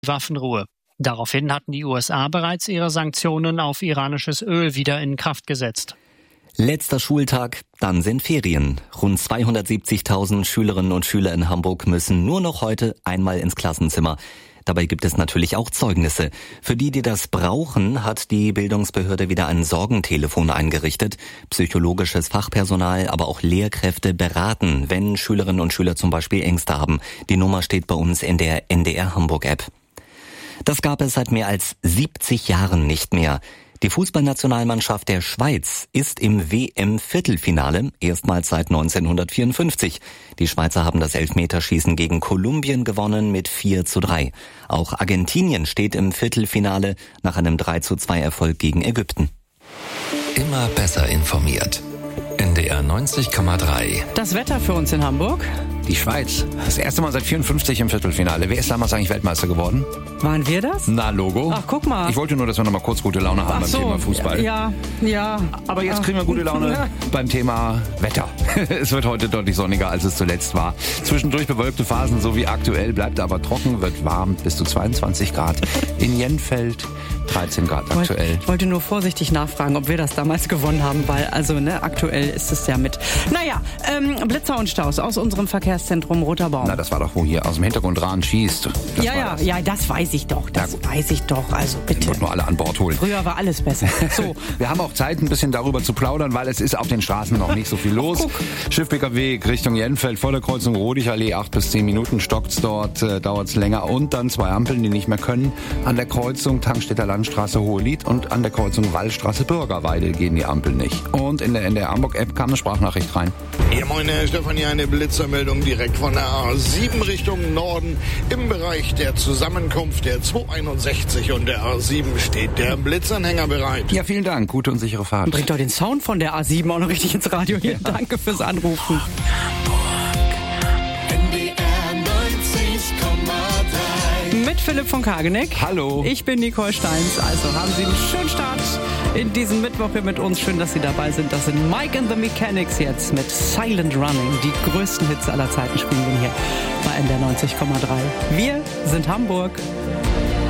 Waffenruhe. Daraufhin hatten die USA bereits ihre Sanktionen auf iranisches Öl wieder in Kraft gesetzt. Letzter Schultag, dann sind Ferien. Rund 270.000 Schülerinnen und Schüler in Hamburg müssen nur noch heute einmal ins Klassenzimmer. Dabei gibt es natürlich auch Zeugnisse. Für die das brauchen, hat die Bildungsbehörde wieder ein Sorgentelefon eingerichtet. Psychologisches Fachpersonal, aber auch Lehrkräfte beraten, wenn Schülerinnen und Schüler zum Beispiel Ängste haben. Die Nummer steht bei uns in der NDR Hamburg App. Das gab es seit mehr als 70 Jahren nicht mehr. Die Fußballnationalmannschaft der Schweiz ist im WM-Viertelfinale, erstmals seit 1954. Die Schweizer haben das Elfmeterschießen gegen Kolumbien gewonnen mit 4:3. Auch Argentinien steht im Viertelfinale nach einem 3:2 Erfolg gegen Ägypten. Immer besser informiert. NDR 90,3. Das Wetter für uns in Hamburg? Die Schweiz. Das erste Mal seit 54 im Viertelfinale. Wer ist damals eigentlich Weltmeister geworden? Waren wir das? Na, Logo. Ach, guck mal. Ich wollte nur, dass wir noch mal kurz gute Laune haben beim Thema Fußball. Ja. Aber jetzt kriegen wir gute Laune beim Thema Wetter. Es wird heute deutlich sonniger, als es zuletzt war. Zwischendurch bewölkte Phasen, so wie aktuell, bleibt aber trocken, wird warm, bis zu 22 Grad. In Jenfeld 13 Grad aktuell. Ich wollte nur vorsichtig nachfragen, ob wir das damals gewonnen haben, weil aktuell ist es ja mit. Blitzer und Staus aus unserem Verkehrszentrum Roter Baum. Na, das war doch, wo hier aus dem Hintergrund Rahn schießt. Das weiß ich doch. Also bitte. Ich wollte nur alle an Bord holen. Früher war alles besser. So. Wir haben auch Zeit, ein bisschen darüber zu plaudern, weil es ist auf den Straßen noch nicht so viel los. Schiffbeckerweg Richtung Jenfeld, vor der Kreuzung Rodichallee, 8 bis 10 Minuten stockt's dort, dauert's länger. Und dann 2 Ampeln, die nicht mehr können. An der Kreuzung Tangstedter Landstraße Hohelied und an der Kreuzung Wallstraße Bürgerweide gehen die Ampeln nicht. Und in der Hamburg-App kam eine Sprachnachricht rein. Ja, moin, Herr Stefanie, eine Blitzermeldung direkt von der A7 Richtung Norden. Im Bereich der Zusammenkunft der 261 und der A7 steht der Blitzanhänger bereit. Ja, vielen Dank. Gute und sichere Fahrt. Bringt doch den Sound von der A7 auch noch richtig ins Radio hier. Ja. Danke fürs Anrufen. Mit Philipp von Kageneck. Hallo. Ich bin Nicole Steins. Also haben Sie einen schönen Start in diesen Mittwoch hier mit uns. Schön, dass Sie dabei sind. Das sind Mike and the Mechanics jetzt mit Silent Running. Die größten Hits aller Zeiten spielen wir hier bei NDR 90,3. Wir sind Hamburg.